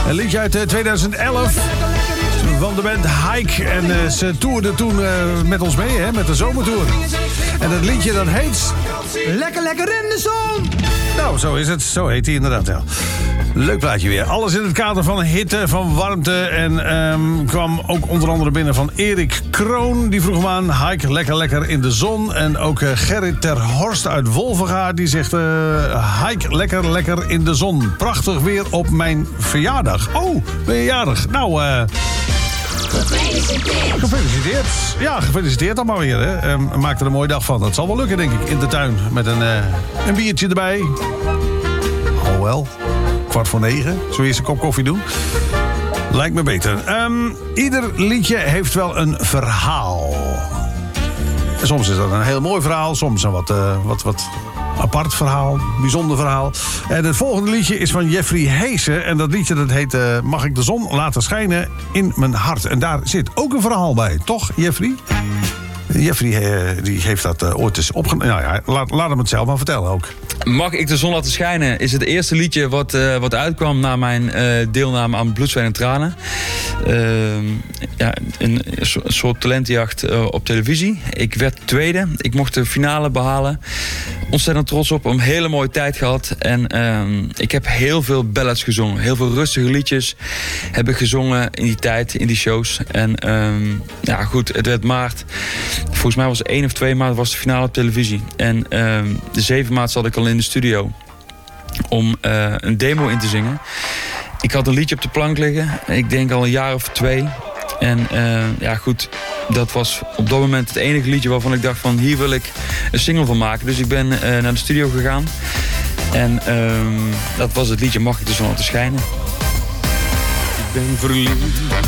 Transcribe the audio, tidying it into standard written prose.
Een liedje uit 2011 van de band Hike. En ze toerden toen met ons mee, hè, met de zomertour. En dat liedje dat heet... Lekker, lekker in de zon! Nou, zo is het. Zo heet hij inderdaad wel. Leuk plaatje weer. Alles in het kader van hitte, van warmte. En kwam ook onder andere binnen van Erik Kroon. Die vroeg hem aan, Hike, lekker, lekker in de zon. En ook Gerrit ter Horst uit Wolvenga. Die zegt, Hike, lekker, lekker in de zon. Prachtig weer op mijn verjaardag. Oh, ben je jarig? Nou, gefeliciteerd. Ja, gefeliciteerd dan maar weer. Hè. Maak er een mooie dag van. Dat zal wel lukken, denk ik, in de tuin. Met een biertje erbij. Oh wel. 8:45. Zullen we eerst een kop koffie doen? Lijkt me beter. Ieder liedje heeft wel een verhaal. Soms is dat een heel mooi verhaal. Soms een wat apart verhaal. Bijzonder verhaal. En het volgende liedje is van Jeffrey Heesen. En dat liedje dat heet Mag ik de zon laten schijnen in mijn hart. En daar zit ook een verhaal bij. Toch, Jeffrey? Jeffrey die heeft dat ooit eens opgenomen. Nou ja, laat hem het zelf maar vertellen ook. Mag ik de zon laten schijnen is het eerste liedje wat uitkwam na mijn deelname aan Bloed, Zweet en Tranen. Een soort talentjacht op televisie. Ik werd tweede. Ik mocht de finale behalen. Ontzettend trots op. Een hele mooie tijd gehad. En ik heb heel veel ballads gezongen. Heel veel rustige liedjes heb ik gezongen in die tijd, in die shows. En goed, het werd maart. Volgens mij was het 1 of 2 maart was de finale op televisie. En de 7 maart zat ik al in de studio om een demo in te zingen. Ik had een liedje op de plank liggen. Ik denk al een jaar of 2. En dat was op dat moment het enige liedje waarvan ik dacht van hier wil ik een single van maken. Dus ik ben naar de studio gegaan. En dat was het liedje Mag ik de zon laten schijnen. Ik ben verliefd